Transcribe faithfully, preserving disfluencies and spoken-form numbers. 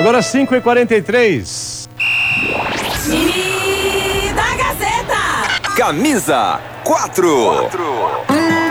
Agora cinco e quarenta e três. Time da Gazeta. Camisa quatro.